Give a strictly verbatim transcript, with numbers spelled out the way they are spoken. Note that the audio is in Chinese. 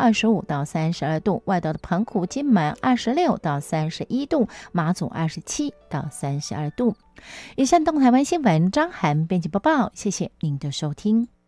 二十五到三十二度，外岛的澎湖、金门二十六到三十一度，马祖二十七到三十二度。以上东台湾新闻，张涵编辑播报，谢谢您的收听。